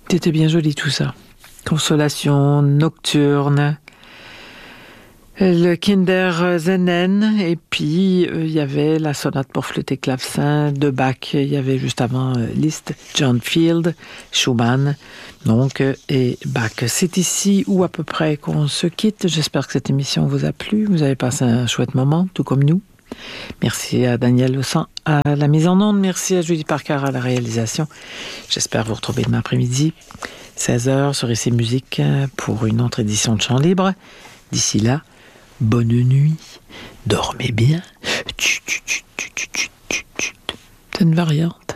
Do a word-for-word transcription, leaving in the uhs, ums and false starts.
C'était bien joli tout ça. Consolation nocturne, le Kinderszenen, et puis il euh, y avait la sonate pour flûte et clavecin de Bach. Il y avait juste avant euh, Liszt, John Field, Schumann, donc, euh, et Bach. C'est ici ou à peu près qu'on se quitte. J'espère que cette émission vous a plu. Vous avez passé un chouette moment, tout comme nous. Merci à Daniel Lesan à la mise en onde. Merci à Julie Parker à la réalisation. J'espère vous retrouver demain après-midi, seize heures, sur Ici Musique, pour une autre édition de Chant Libre. D'ici là, bonne nuit. Dormez bien. C'est une variante.